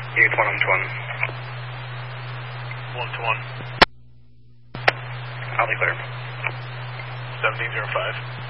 Unit 1 on 1. 1 to 1. I'll be clear. 1705.